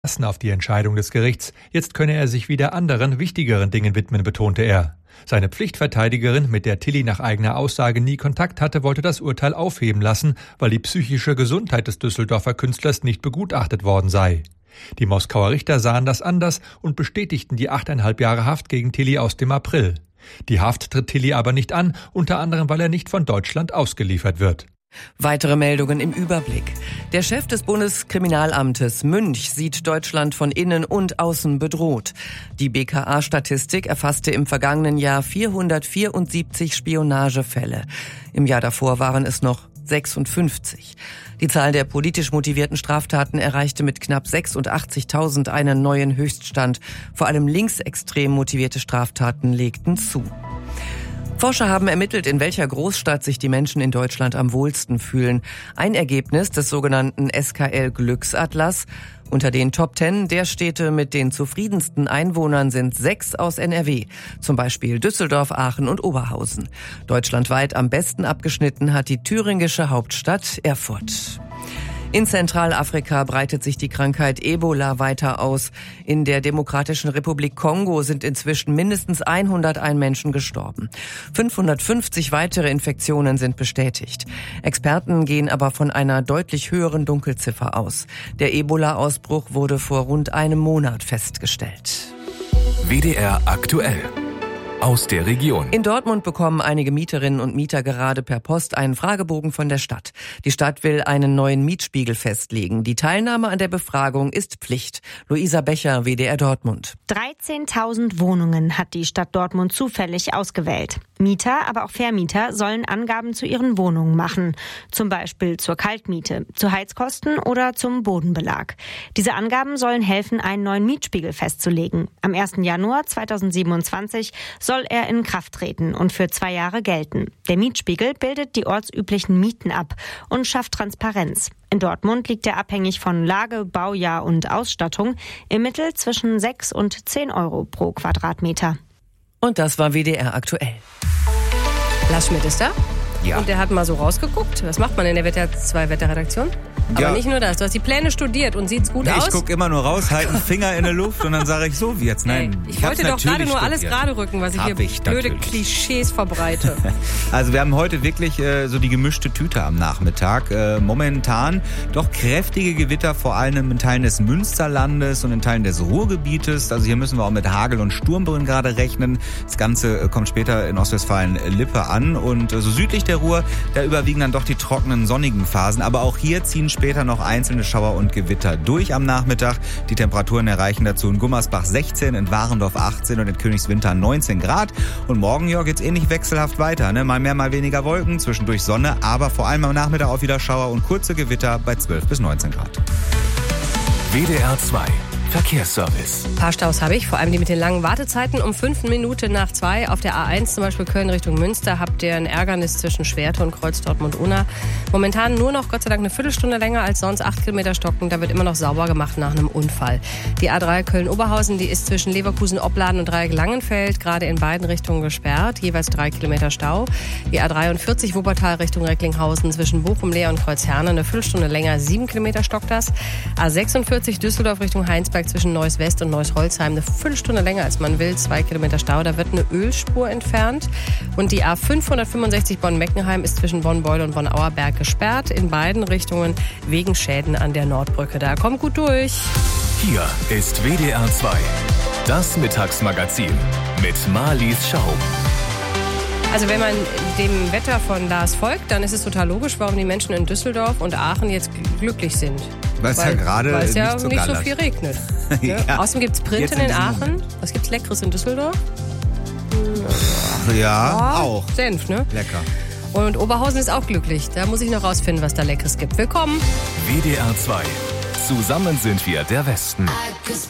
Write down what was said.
Auf die Entscheidung des Gerichts. Jetzt könne er sich wieder anderen, wichtigeren Dingen widmen, betonte er. Seine Pflichtverteidigerin, mit der Tilly nach eigener Aussage nie Kontakt hatte, wollte das Urteil aufheben lassen, weil die psychische Gesundheit des Düsseldorfer Künstlers nicht begutachtet worden sei. Die Moskauer Richter sahen das anders und bestätigten die 8,5 Jahre Haft gegen Tilly aus dem April. Die Haft tritt Tilly aber nicht an, unter anderem, weil er nicht von Deutschland ausgeliefert wird. Weitere Meldungen im Überblick. Der Chef des Bundeskriminalamtes Münch sieht Deutschland von innen und außen bedroht. Die BKA-Statistik erfasste im vergangenen Jahr 474 Spionagefälle. Im Jahr davor waren es noch 56. Die Zahl der politisch motivierten Straftaten erreichte mit knapp 86.000 einen neuen Höchststand. Vor allem linksextrem motivierte Straftaten legten zu. Forscher haben ermittelt, in welcher Großstadt sich die Menschen in Deutschland am wohlsten fühlen. Ein Ergebnis des sogenannten SKL-Glücksatlas. Unter den Top 10 der Städte mit den zufriedensten Einwohnern sind 6 aus NRW. Zum Beispiel Düsseldorf, Aachen und Oberhausen. Deutschlandweit am besten abgeschnitten hat die thüringische Hauptstadt Erfurt. In Zentralafrika breitet sich die Krankheit Ebola weiter aus. In der Demokratischen Republik Kongo sind inzwischen mindestens 101 Menschen gestorben. 550 weitere Infektionen sind bestätigt. Experten gehen aber von einer deutlich höheren Dunkelziffer aus. Der Ebola-Ausbruch wurde vor rund einem Monat festgestellt. WDR aktuell. Aus der Region. In Dortmund bekommen einige Mieterinnen und Mieter gerade per Post einen Fragebogen von der Stadt. Die Stadt will einen neuen Mietspiegel festlegen. Die Teilnahme an der Befragung ist Pflicht. Luisa Becher, WDR Dortmund. 13.000 Wohnungen hat die Stadt Dortmund zufällig ausgewählt. Mieter, aber auch Vermieter sollen Angaben zu ihren Wohnungen machen. Zum Beispiel zur Kaltmiete, zu Heizkosten oder zum Bodenbelag. Diese Angaben sollen helfen, einen neuen Mietspiegel festzulegen. Am 1. Januar 2027 soll er in Kraft treten und für 2 Jahre gelten. Der Mietspiegel bildet die ortsüblichen Mieten ab und schafft Transparenz. In Dortmund liegt er abhängig von Lage, Baujahr und Ausstattung im Mittel zwischen 6 und 10 Euro pro Quadratmeter. Und das war WDR aktuell. Lars Schmidt ist da. Ja. Und der hat mal so rausgeguckt. Was macht man in der WDR 2 Wetterredaktion? Aber Ja. nicht nur das. Du hast die Pläne studiert und sieht's gut aus. Ich gucke immer nur raus, halte einen Finger in der Luft und dann sage ich so wie jetzt. Nein, Ich wollte doch gerade nur alles gerade rücken, was ich hier blöde natürlich. Klischees verbreite. Also wir haben heute wirklich so die gemischte Tüte am Nachmittag. Momentan doch kräftige Gewitter, vor allem in Teilen des Münsterlandes und in Teilen des Ruhrgebietes. Also hier müssen wir auch mit Hagel und Sturmböen gerade rechnen. Das Ganze kommt später in Ostwestfalen-Lippe an. Und so südlich der Ruhr, da überwiegen dann doch die trockenen, sonnigen Phasen. Aber auch hier ziehen später noch einzelne Schauer und Gewitter durch am Nachmittag. Die Temperaturen erreichen dazu in Gummersbach 16, in Warendorf 18 und in Königswinter 19 Grad. Und morgen, Jörg, geht's ähnlich wechselhaft weiter. Ne? Mal mehr, mal weniger Wolken, zwischendurch Sonne, aber vor allem am Nachmittag auch wieder Schauer und kurze Gewitter bei 12 bis 19 Grad. WDR 2 Verkehrsservice. Ein paar Staus habe ich, vor allem die mit den langen Wartezeiten. Um 5 Minuten nach 2 auf der A1, zum Beispiel Köln Richtung Münster, habt ihr ein Ärgernis zwischen Schwerte und Kreuz Dortmund-Unna. Momentan nur noch, Gott sei Dank, eine Viertelstunde länger als sonst, 8 Kilometer stocken. Da wird immer noch sauber gemacht nach einem Unfall. Die A3 Köln-Oberhausen, die ist zwischen Leverkusen-Opladen und Dreieck-Langenfeld gerade in beiden Richtungen gesperrt, jeweils 3 Kilometer Stau. Die A43 Wuppertal Richtung Recklinghausen zwischen Bochum-Leer und Kreuzherne eine Viertelstunde länger, 7 Kilometer stockt das. A46 Düsseldorf Richtung Heinsberg zwischen Neuss West und Neuss Holzheim eine Viertelstunde länger als man will, 2 Kilometer Stau. Da wird eine Ölspur entfernt. Und die A565 Bonn-Meckenheim ist zwischen Bonn-Beul und Bonn-Auerberg gesperrt. In beiden Richtungen wegen Schäden an der Nordbrücke. Da kommt gut durch. Hier ist WDR 2. Das Mittagsmagazin mit Marlies Schaub. Also wenn man dem Wetter von Lars folgt, dann ist es total logisch, warum die Menschen in Düsseldorf und Aachen jetzt glücklich sind. Weil es ja gerade weil es ja nicht so nicht so gallert. viel regnet. Ja. Außerdem gibt es Printen Jetzt in in diesem Aachen. Was gibt's Leckeres in Düsseldorf? Ja, auch. Senf, ne? Lecker. Und Oberhausen ist auch glücklich. Da muss ich noch rausfinden, was da Leckeres gibt. Willkommen. WDR 2. Zusammen sind wir der Westen. I could